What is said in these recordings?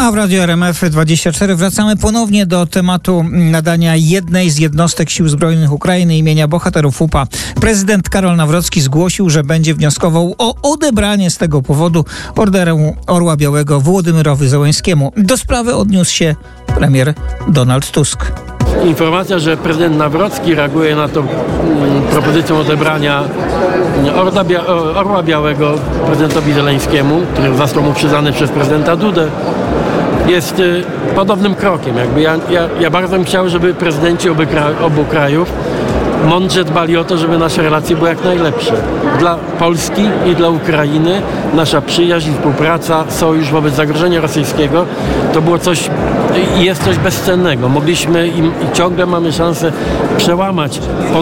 A w Radiu RMF24 wracamy ponownie do tematu nadania jednej z jednostek Sił Zbrojnych Ukrainy imienia bohaterów UPA. Prezydent Karol Nawrocki zgłosił, że będzie wnioskował o odebranie z tego powodu Orderu Orła Białego Wołodymyrowi Zełenskiemu. Do sprawy odniósł się premier Donald Tusk. Informacja, że prezydent Nawrocki reaguje na tą propozycją odebrania Orła Białego prezydentowi Zeleńskiemu, który został mu przyznany przez prezydenta Dudę, jest podobnym krokiem. Ja bardzo bym chciał, żeby prezydenci obu krajów mądrze dbali o to, żeby nasze relacje były jak najlepsze. Dla Polski i dla Ukrainy nasza przyjaźń, współpraca, sojusz wobec zagrożenia rosyjskiego to było coś i jest coś bezcennego. Mogliśmy i ciągle mamy szansę przełamać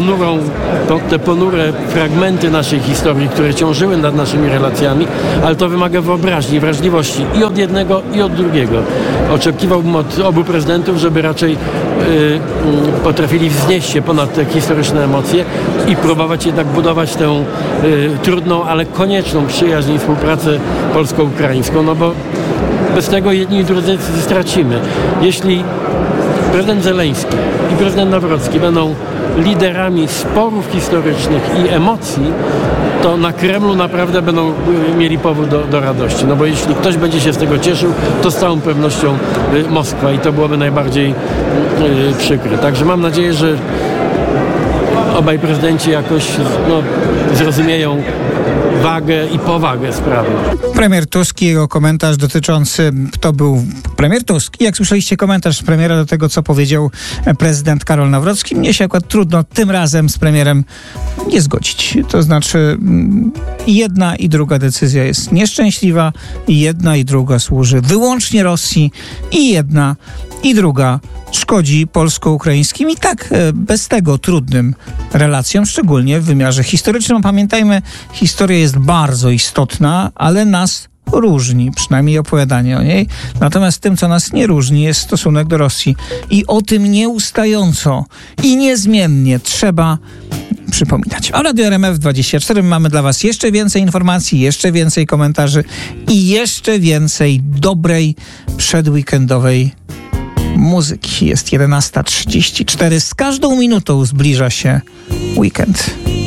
te ponure fragmenty naszej historii, które ciążyły nad naszymi relacjami, ale to wymaga wyobraźni i wrażliwości i od jednego, i od drugiego. Oczekiwałbym od obu prezydentów, żeby raczej potrafili wznieść się ponad te historyczne emocje i próbować jednak budować tę trudną, ale konieczną przyjaźń i współpracę polsko-ukraińską, no bo bez tego jedni i drudzy stracimy. Jeśli prezydent Zeleński i prezydent Nawrocki będą liderami sporów historycznych i emocji, to na Kremlu naprawdę będą mieli powód do radości. No bo jeśli ktoś będzie się z tego cieszył, to z całą pewnością Moskwa i to byłoby najbardziej przykre. Także mam nadzieję, że obaj prezydenci jakoś zrozumieją wagę i powagę sprawy. Premier Tusk i jego komentarz dotyczący, to był premier Tusk. I jak słyszeliście komentarz premiera do tego, co powiedział prezydent Karol Nawrocki, mnie się akurat trudno tym razem z premierem nie zgodzić. To znaczy jedna i druga decyzja jest nieszczęśliwa i jedna i druga służy wyłącznie Rosji i jedna i druga szkodzi polsko-ukraińskim i tak bez tego trudnym relacjom, szczególnie w wymiarze historycznym. Pamiętajmy, historia jest bardzo istotna, ale nas różni, przynajmniej opowiadanie o niej. Natomiast tym, co nas nie różni, jest stosunek do Rosji. I o tym nieustająco i niezmiennie trzeba przypominać. A Radio RMF24 mamy dla Was jeszcze więcej informacji, jeszcze więcej komentarzy i jeszcze więcej dobrej, przedweekendowej muzyki. Jest 11:34. Z każdą minutą zbliża się weekend.